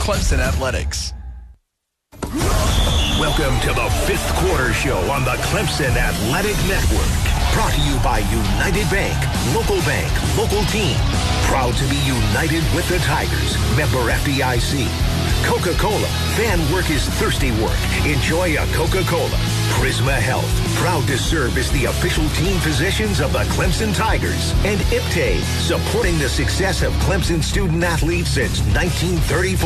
Clemson Athletics. Welcome to the Fifth Quarter Show on the Clemson Athletic Network. Brought to you by United Bank, local team. Proud to be united with the Tigers. Member FDIC. Coca-Cola. Fan work is thirsty work. Enjoy a Coca-Cola. Prisma Health. Proud to serve as the official team physicians of the Clemson Tigers. And IPTAY. Supporting the success of Clemson student athletes since 1934.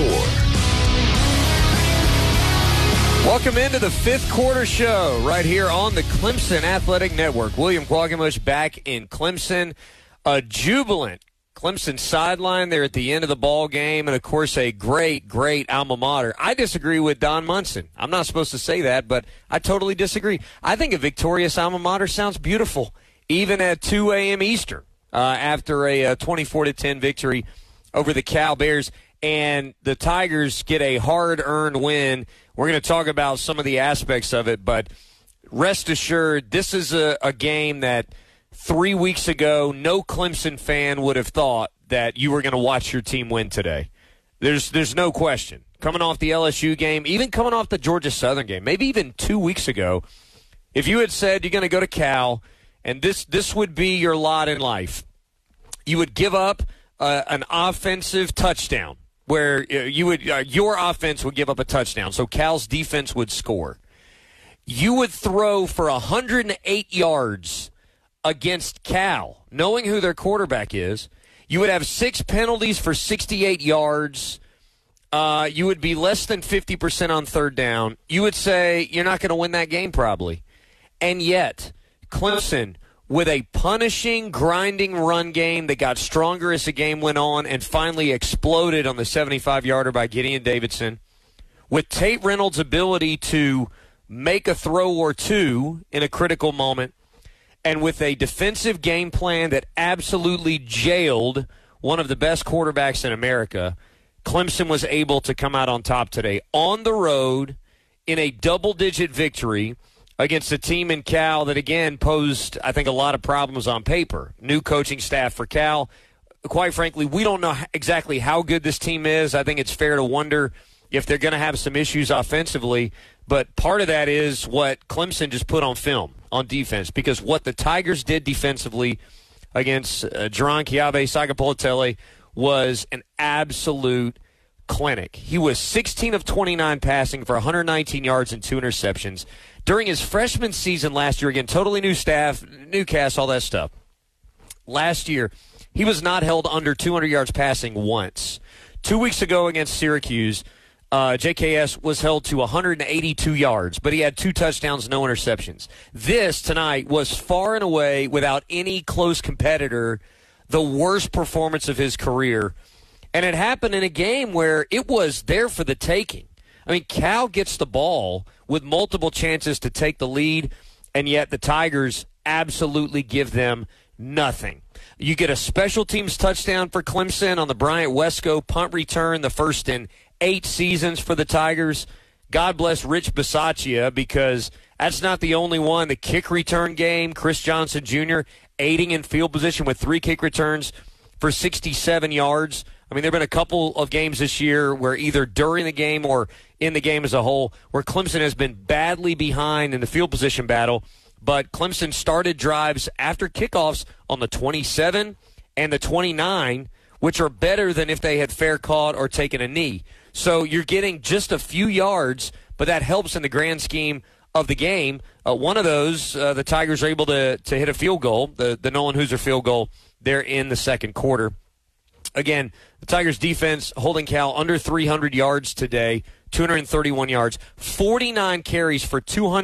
Welcome into the Fifth Quarter Show right here on the Clemson Athletic Network. William Quaggamush back in Clemson. A jubilant Clemson sideline there at the end of the ball game, and, of course, a great, great alma mater. I disagree with Don Munson. I'm not supposed to say that, but I totally disagree. I think a victorious alma mater sounds beautiful, even at 2 a.m. Eastern, after a 24-10 victory over the Cal Bears. And the Tigers get a hard-earned win. We're going to talk about some of the aspects of it, but rest assured, this is a game that 3 weeks ago, no Clemson fan would have thought that you were going to watch your team win today. There's no question. Coming off the LSU game, even coming off the Georgia Southern game, maybe even 2 weeks ago, if you had said you're going to go to Cal and this would be your lot in life, you would give up an offensive touchdown where your offense would give up a touchdown, so Cal's defense would score. You would throw for 108 yards against Cal, knowing who their quarterback is. You would have 6 penalties for 68 yards. You would be less than 50% on third down. You would say you're not going to win that game probably. And yet, Clemson, with a punishing, grinding run game that got stronger as the game went on and finally exploded on the 75-yarder by Gideon Davidson, with Tate Reynolds' ability to make a throw or two in a critical moment, and with a defensive game plan that absolutely jailed one of the best quarterbacks in America, Clemson was able to come out on top today on the road in a double-digit victory against a team in Cal that, again, posed, I think, a lot of problems on paper. New coaching staff for Cal. Quite frankly, we don't know exactly how good this team is. I think it's fair to wonder if they're going to have some issues offensively. But part of that is what Clemson just put on film on defense, because what the Tigers did defensively against Jerron Kiabe Sagapolotele was an absolute clinic. He was 16 of 29 passing for 119 yards and 2 interceptions. During his freshman season last year, again, totally new staff, new cast, all that stuff. Last year, he was not held under 200 yards passing once. 2 weeks ago against Syracuse, JKS was held to 182 yards, but he had 2 touchdowns, no interceptions. This tonight was far and away, without any close competitor, the worst performance of his career. And it happened in a game where it was there for the taking. I mean, Cal gets the ball with multiple chances to take the lead, and yet the Tigers absolutely give them nothing. You get a special teams touchdown for Clemson on the Bryant Wesco punt return, the first in 8 seasons for the Tigers. God bless Rich Bisaccia, because that's not the only one. The kick return game, Chris Johnson Jr. aiding in field position with 3 kick returns for 67 yards. I mean, there have been a couple of games this year where either during the game or in the game as a whole where Clemson has been badly behind in the field position battle, but Clemson started drives after kickoffs on the 27 and the 29, which are better than if they had fair caught or taken a knee. So you're getting just a few yards, but that helps in the grand scheme of the game. One of those, the Tigers are able to hit a field goal, the Nolan Hooser field goal there in the second quarter. Again, the Tigers' defense holding Cal under 300 yards today, 231 yards, 49 carries for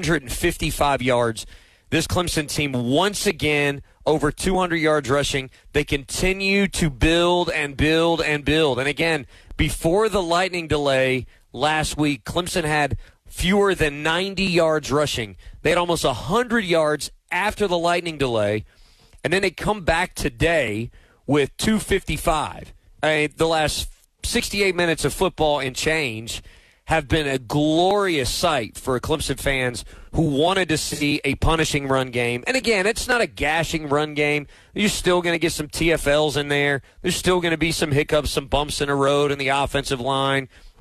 255 yards. This Clemson team, once again, over 200 yards rushing. They continue to build and build and build. And again, before the lightning delay last week, Clemson had fewer than 90 yards rushing. They had almost 100 yards after the lightning delay. And then they come back today with 255. The last 68 minutes of football and change have been a glorious sight for Clemson fans who wanted to see a punishing run game. And again, it's not a gashing run game. You're still going to get some TFLs in there. There's still going to be some hiccups, some bumps in the road in the offensive line.